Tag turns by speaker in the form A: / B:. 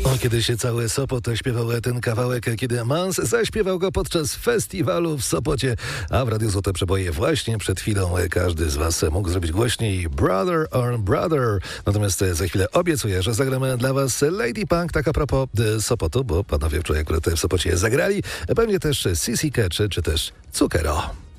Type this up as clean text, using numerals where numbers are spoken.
A: O, kiedyś cały Sopot śpiewał ten kawałek, kiedy Mans zaśpiewał go podczas festiwalu w Sopocie, a w Radiu Złote Przeboje właśnie przed chwilą każdy z was mógł zrobić głośniej Brother or Brother. Natomiast za chwilę obiecuję, że zagramy dla was Lady Punk, tak a propos Sopotu, bo panowie wczoraj akurat w Sopocie zagrali, pewnie też Sissy Catch czy też Cukero.